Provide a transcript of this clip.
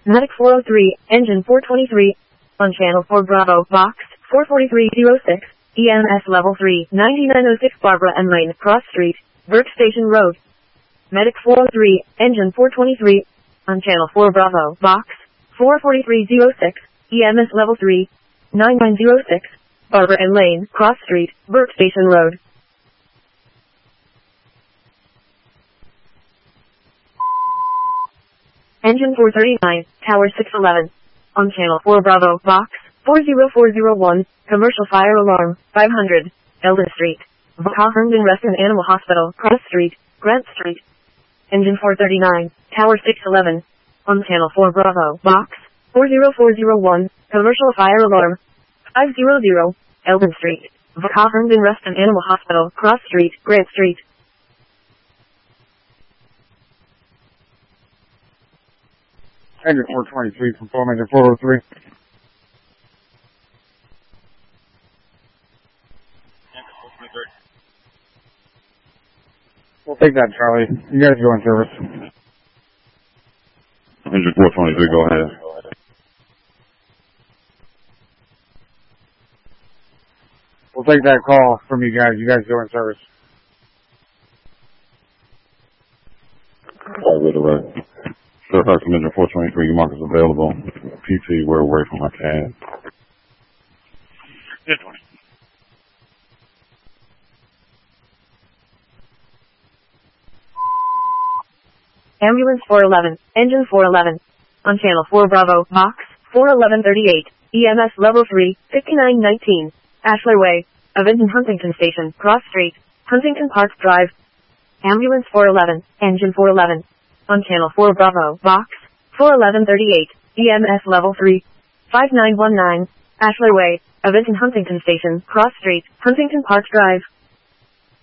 Medic 403, Engine 423. On Channel 4 Bravo, Box 44306. EMS Level 3, 9906 Barbara and Lane, Cross Street, Burke Station Road. Medic 403, Engine 423. On Channel 4 Bravo, Box 44306. EMS Level 3, 9906. Barbara and Lane, Cross Street, Burke Station Road. Engine 439, Tower 611. On Channel 4 Bravo, Box 40401. Commercial Fire Alarm, 500. Eldon Street. Vaca Herndon Rest and Animal Hospital, Cross Street, Grant Street. Engine 439, Tower 611. On Channel 4 Bravo, Box 40401. Commercial Fire Alarm, 500. Eldon Street. Vaca Herndon Rest and Animal Hospital, Cross Street, Grant Street. Engine 423, confirm engine 403. We'll take that, Charlie. You guys go in service. Engine 423, go ahead. We'll take that call from you guys. You guys go in service. Right. Sir, from Engine 423, your mark is available. PT, we're away from my cab. Good 20. Ambulance 411, Engine 411. On Channel 4 Bravo, Box 41138. EMS Level 3, 5919. Ashler Way, Avinton Huntington Station, Cross Street, Huntington Park Drive. Ambulance 411, Engine 411. On Channel 4 Bravo, Box 41138. EMS Level 3, 5919. Ashler Way, Avinton Huntington Station, Cross Street, Huntington Park Drive.